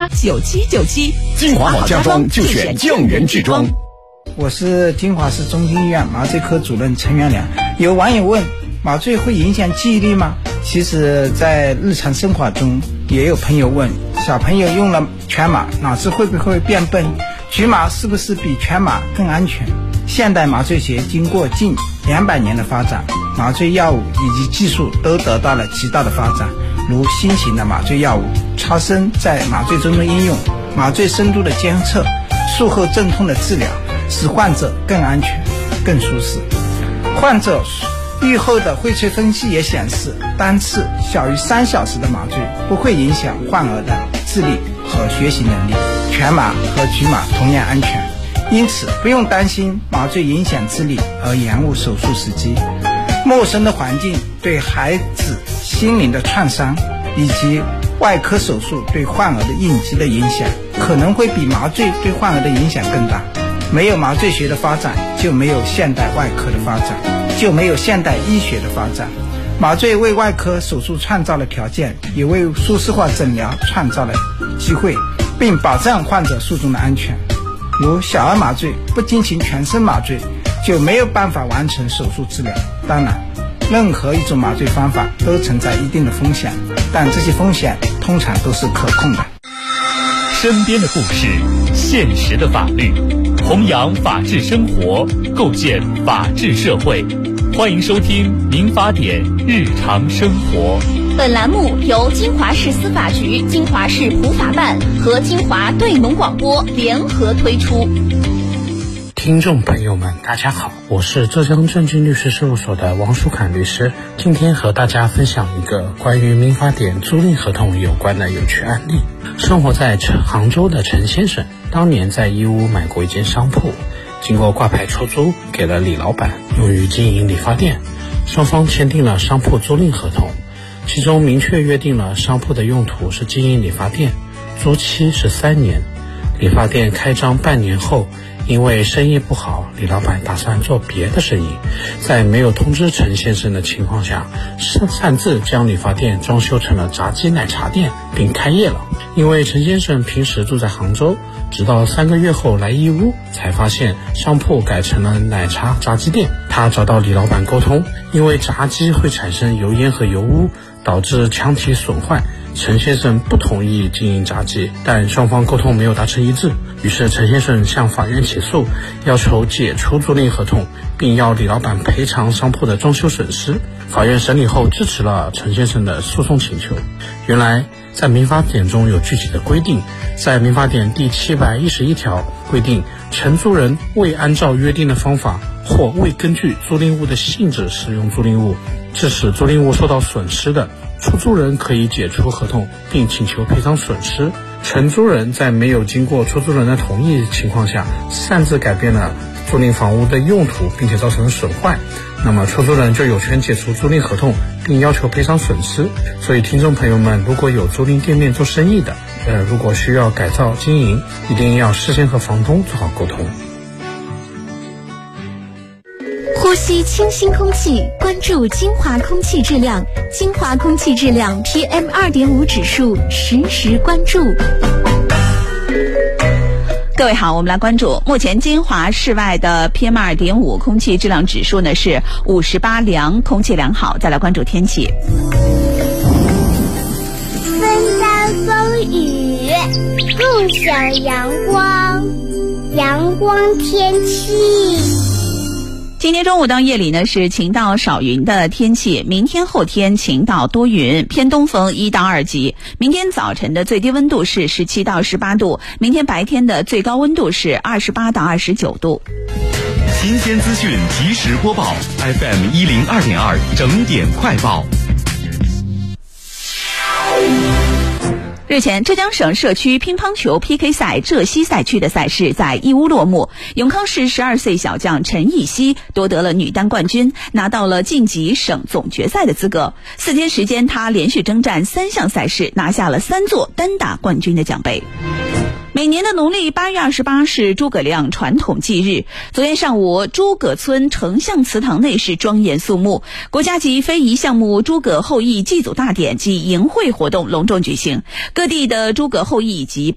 9797。 金华好家装就选匠人制装。 我是金华市中心医院麻醉科主任陈元良。有网友问，麻醉会影响记忆力吗？其实在日常生活中也有朋友问，小朋友用了全麻，脑子会不会变笨？局麻是不是比全麻更安全？现代麻醉学经过近200年的发展，麻醉药物以及技术都得到了极大的发展，如新型的麻醉药物、超声在麻醉中的应用、麻醉深度的监测、术后镇痛的治疗，使患者更安全、更舒适。患者预后的荟萃分析也显示，单次小于3小时的麻醉不会影响患儿的智力和学习能力，全麻和局麻同样安全，因此不用担心麻醉影响智力而延误手术时机。陌生的环境对孩子心灵的创伤，以及外科手术对患儿的应激的影响，可能会比麻醉对患儿的影响更大。没有麻醉学的发展，就没有现代外科的发展，就没有现代医学的发展。麻醉为外科手术创造了条件，也为舒适化诊疗创造了机会，并保障患者术中的安全。如小儿麻醉不进行全身麻醉，就没有办法完成手术治疗。当然，任何一种麻醉方法都存在一定的风险，但这些风险通常都是可控的。 身边的故事，现实的法律，弘扬法治生活，构建法治社会。欢迎收听《民法典日常生活》。 本栏目由金华市司法局、金华市普法办和金华对农广播联合推出。 听众朋友们，大家好，我是浙江正军律师事务所的王书侃律师。今天和大家分享一个关于民法典租赁合同有关的有趣案例。生活在杭州的陈先生，当年在义乌买过一间商铺，经过挂牌出租给了李老板，用于经营理发店。双方签订了商铺租赁合同，其中明确约定了商铺的用途是经营理发店，租期是3年。理发店开张半年后，因为生意不好，李老板打算做别的生意，在没有通知陈先生的情况下，擅自将理发店装修成了炸鸡奶茶店并开业了。因为陈先生平时住在杭州，直到3个月后来义乌才发现商铺改成了奶茶炸鸡店。他找到李老板沟通，因为炸鸡会产生油烟和油污，导致腔体损坏，陈先生不同意经营炸鸡，但双方沟通没有达成一致，于是陈先生向法院起诉，要求解除租赁合同，并要李老板赔偿商铺的装修损失。法院审理后支持了陈先生的诉讼请求。原来在民法典中有具体的规定，在民法典第711条规定，承租人未按照约定的方法或未根据租赁物的性质使用租赁物，致使租赁物受到损失的，出租人可以解除合同并请求赔偿损失。承租人在没有经过出租人的同意情况下，擅自改变了租赁房屋的用途，并且造成损坏，那么出租人就有权解除租赁合同并要求赔偿损失。所以听众朋友们，如果有租赁店面做生意的，如果需要改造经营，一定要事先和房东做好沟通。 呼吸清新空气，关注金华空气质量。金华空气质量 PM2.5 指数实时关注。各位好，我们来关注目前金华市外的 PM2.5 空气质量指数呢是58良，空气良好。再来关注天气。 分担风雨，共享阳光，阳光天气。 今天中午到夜里呢是晴到少云的天气，明天后天晴到多云，偏东风1到2级。明天早晨的最低温度是17到18度，明天白天的最高温度是28到29度。 新鲜资讯及时播报 FM 102.2整点快报。 日前，浙江省社区乒乓球 PK 赛浙西赛区的赛事在义乌落幕，永康市12岁小将陈艺希夺得了女单冠军，拿到了晋级省总决赛的资格。4天时间，她连续征战3项赛事，拿下了3座单打冠军的奖杯。每年的农历8月28是诸葛亮传统祭日。昨天上午，诸葛村丞相祠堂内是庄严肃穆，国家级非遗项目诸葛后裔祭祖大典及迎会活动隆重举行，各地的诸葛后裔以及